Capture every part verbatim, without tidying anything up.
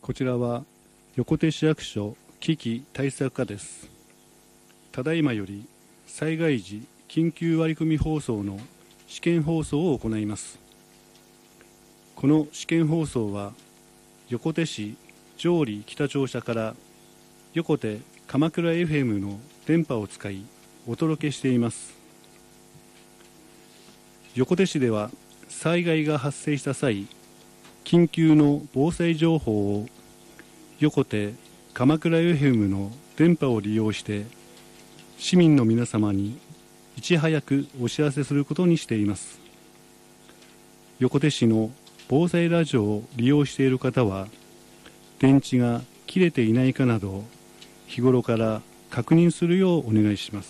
こちらは横手市役所危機対策課です。ただいまより災害時緊急割組放送の試験放送を行います。この試験放送は横手市上里北庁舎から横手鎌倉 エフエム の電波を使いお届けしています。横手市では災害が発生した際、緊急の防災情報を横手鎌倉 エフエム の電波を利用して市民の皆様にいち早くお知らせすることにしています。横手市の防災ラジオを利用している方は、電池が切れていないかなど日頃から確認するようお願いします。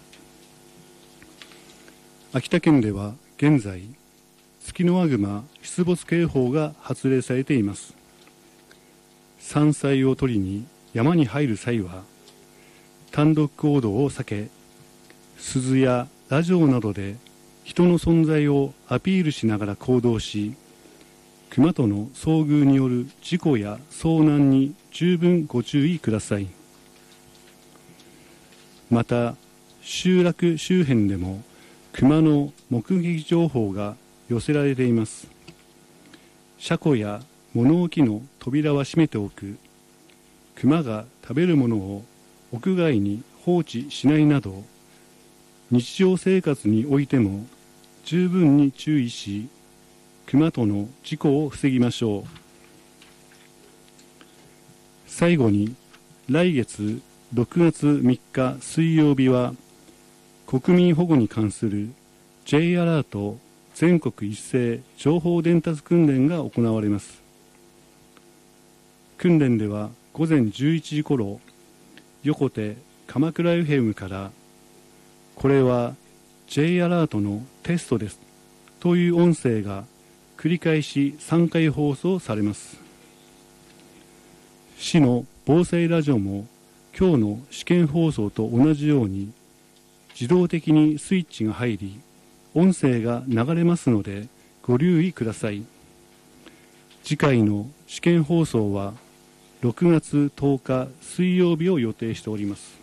秋田県では現在、ツキノワグマ出没警報が発令されています。山菜を取りに山に入る際は、単独行動を避け、鈴やラジオなどで人の存在をアピールしながら行動し、熊との遭遇による事故や遭難に十分ご注意ください。また、集落周辺でも熊の目撃情報が寄せられています。車庫や物置の扉は閉めておく、熊が食べるものを屋外に放置しないなど、日常生活においても十分に注意し、熊との事故を防ぎましょう。最後に、来月ろくがつみっか水曜日は、国民保護に関する J アラート全国一斉情報伝達訓練が行われます。訓練では午前じゅういちじごろ、横手鎌倉 エフエム から、これは J アラートのテストですという音声が繰り返しさんかい放送されます。市の防災ラジオも今日の試験放送と同じように自動的にスイッチが入り、音声が流れますのでご留意ください。次回の試験放送はろくがつとおか水曜日を予定しております。